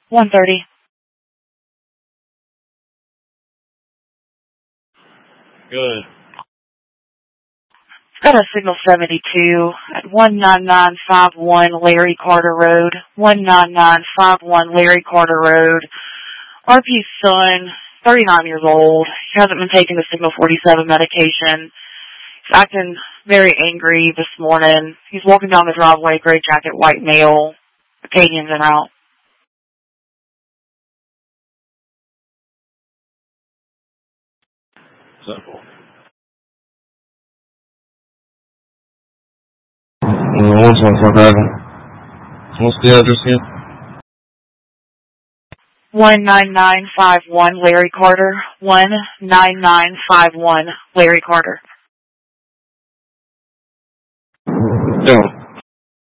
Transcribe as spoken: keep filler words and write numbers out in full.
one thirty. Good. Got a signal seventy-two at one nine nine five one Larry Carter Road. one nine nine five one Larry Carter Road. R P's son, thirty-nine years old. He hasn't been taking the Signal forty-seven medication. He's acting very angry this morning. He's walking down the driveway, gray jacket, white male. Acadians in out. Simple. What's What's the address here? one nine nine five one Larry Carter. one nine nine five one Larry Carter. Yeah.